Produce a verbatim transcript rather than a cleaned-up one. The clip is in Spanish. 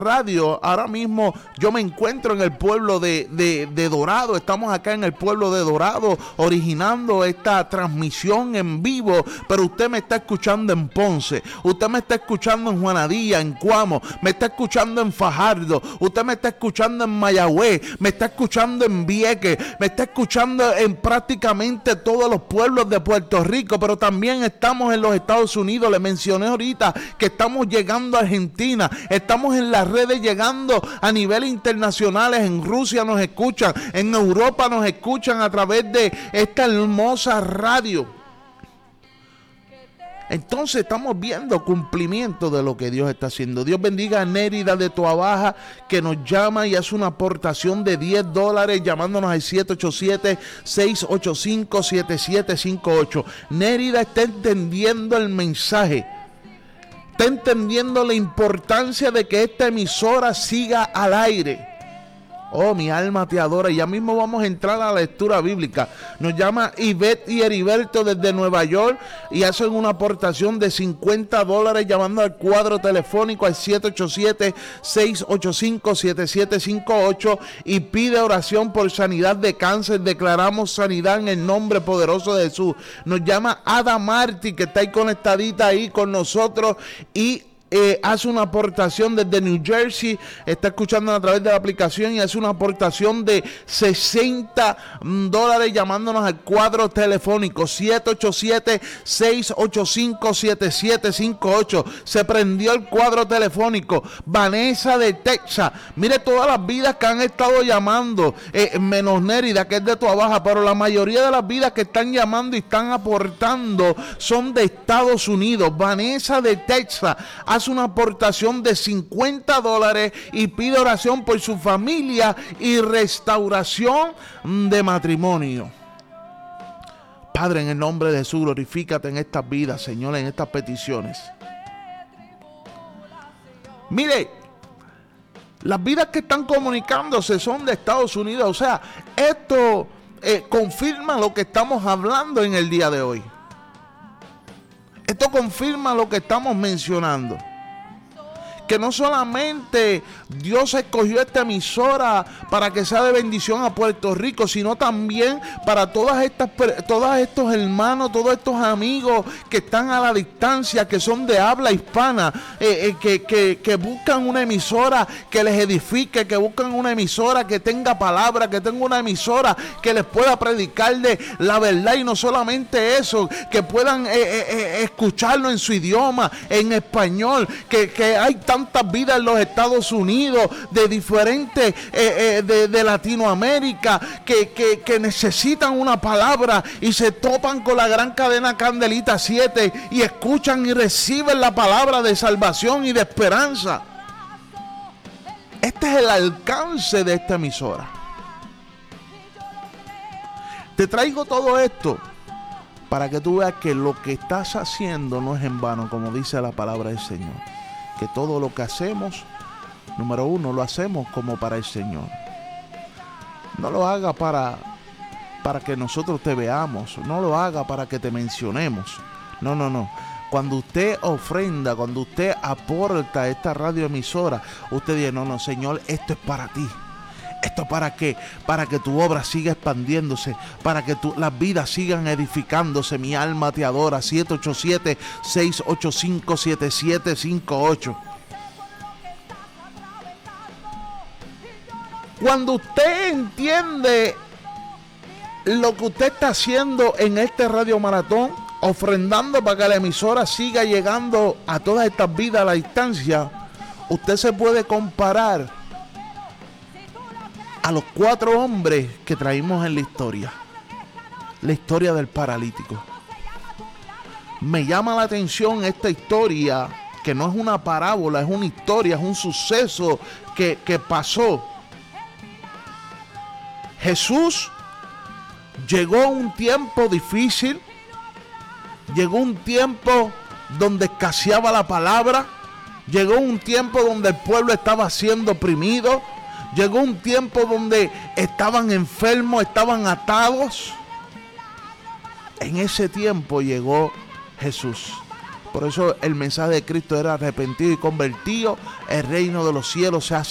Radio. Ahora mismo yo me encuentro en el pueblo de, de, de Dorado. Estamos acá en el pueblo de Dorado originando esta transmisión en vivo, pero usted me está escuchando en Ponce, usted me está escuchando en Juanadía, en Cuamo, me está escuchando en Fajardo, usted me está escuchando en Mayagüez, me está escuchando en Vieques, me está escuchando en prácticamente todos los pueblos de Puerto Rico, pero también estamos en los Estados Unidos. Le mencioné ahorita que estamos llegando a Argentina, estamos en la redes llegando a nivel internacionales. En Rusia nos escuchan, en Europa nos escuchan a través de esta hermosa radio. Entonces estamos viendo cumplimiento de lo que Dios está haciendo. Dios bendiga a Nérida de Toabaja, que nos llama y hace una aportación de diez dólares llamándonos al siete ocho siete, seis ocho cinco, siete siete cinco ocho. Nérida está entendiendo el mensaje. Está entendiendo la importancia de que esta emisora siga al aire. Oh, mi alma te adora. Y ya mismo vamos a entrar a la lectura bíblica. Nos llama Ivette y Heriberto desde Nueva York y hacen una aportación de cincuenta dólares llamando al cuadro telefónico al siete ocho siete, seis ocho cinco, siete siete cinco ocho y pide oración por sanidad de cáncer. Declaramos sanidad en el nombre poderoso de Jesús. Nos llama Ada Martí, que está ahí conectadita ahí con nosotros, y Eh, hace una aportación desde New Jersey, está escuchando a través de la aplicación y hace una aportación de sesenta dólares llamándonos al cuadro telefónico siete ocho siete, seis ocho cinco, siete siete cinco ocho. Se prendió el cuadro telefónico. Vanessa de Texas, mire todas las vidas que han estado llamando, eh, menos Nérida, que es de Toabaja, pero la mayoría de las vidas que están llamando y están aportando son de Estados Unidos. Vanessa de Texas hace una aportación de cincuenta dólares y pide oración por su familia y restauración de matrimonio. Padre, en el nombre de Jesús, glorifícate en estas vidas, Señor, en estas peticiones. Mire, las vidas que están comunicándose son de Estados Unidos. O sea, esto eh, confirma lo que estamos hablando en el día de hoy. Esto confirma lo que estamos mencionando. Que no solamente Dios escogió esta emisora para que sea de bendición a Puerto Rico, sino también para todas estas, todos estos hermanos, todos estos amigos que están a la distancia, que son de habla hispana, eh, eh, que, que, que buscan una emisora que les edifique, que buscan una emisora que tenga palabra, que tenga una emisora que les pueda predicar de la verdad, y no solamente eso, que puedan eh, eh, escucharlo en su idioma, en español, que, que hay tantas vidas en los Estados Unidos, de diferentes, eh, eh, de, de Latinoamérica, que, que, que necesitan una palabra y se topan con la gran cadena Candelita siete y escuchan y reciben la palabra de salvación y de esperanza. Este es el alcance de esta emisora. Te traigo todo esto para que tú veas que lo que estás haciendo no es en vano, como dice la palabra del Señor. Que todo lo que hacemos, número uno, lo hacemos como para el Señor. No lo haga para, para que nosotros te veamos, no lo haga para que te mencionemos. No, no, no. Cuando usted ofrenda, cuando usted aporta a esta radioemisora, usted dice, no, no, Señor, esto es para ti. Esto para que, para que tu obra siga expandiéndose, para que tu, las vidas sigan edificándose. Mi alma te adora. siete ocho siete, seis ocho cinco, siete siete cinco ocho. Cuando usted entiende lo que usted está haciendo en este radio maratón, ofrendando para que la emisora siga llegando a todas estas vidas a la distancia, usted se puede comparar a los cuatro hombres que traímos en la historia. La historia del paralítico. Me llama la atención esta historia, que no es una parábola, es una historia, es un suceso que, que pasó. Jesús llegó a un tiempo difícil, llegó un tiempo donde escaseaba la palabra, llegó un tiempo donde el pueblo estaba siendo oprimido, llegó un tiempo donde estaban enfermos, estaban atados. En ese tiempo llegó Jesús. Por eso el mensaje de Cristo era arrepentido y convertido, el reino de los cielos se ha